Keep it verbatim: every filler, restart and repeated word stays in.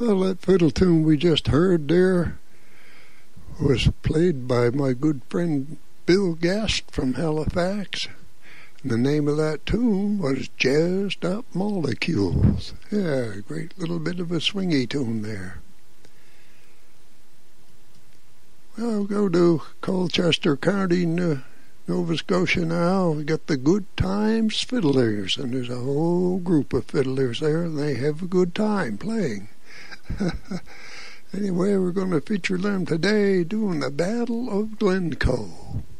Well, that fiddle tune we just heard there was played by my good friend Bill Gast from Halifax. And the name of that tune was Jazzed Up Molecules. Yeah, a great little bit of a swingy tune there. Well, we'll go to Colchester County, Nova Scotia now. We got the Good Times Fiddlers, and there's a whole group of fiddlers there, and they have a good time playing. Anyway, we're going to feature them today doing the Battle of Glencoe.